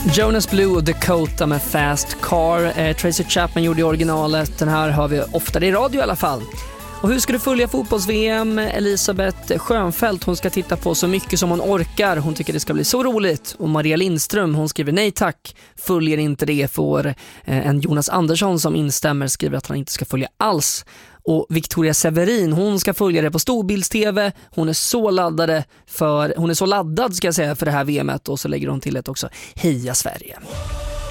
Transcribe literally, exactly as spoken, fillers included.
Jonas Blue och Dakota med Fast Car. eh, Tracy Chapman gjorde i originalet. Den här hör vi oftare i radio i alla fall. Och hur ska du följa fotbolls-V M? Elisabeth Schönfeldt, hon ska titta på så mycket som hon orkar. Hon tycker det ska bli så roligt. Och Maria Lindström, hon skriver nej tack, följer inte det. Får eh, en Jonas Andersson som instämmer, skriver att han inte ska följa alls. Och Victoria Severin, hon ska följa det på storbilds-tv. Hon är så laddade för, hon är så laddad ska jag säga för det här V M:et. Och så lägger hon till ett också, heja Sverige.